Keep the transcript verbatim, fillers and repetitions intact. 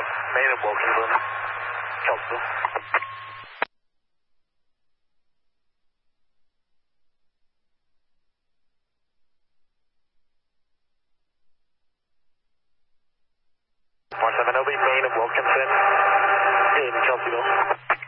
Main and Wilkinson. Chelsea. one seven, L B, Main and Wilkinson in Chelsea.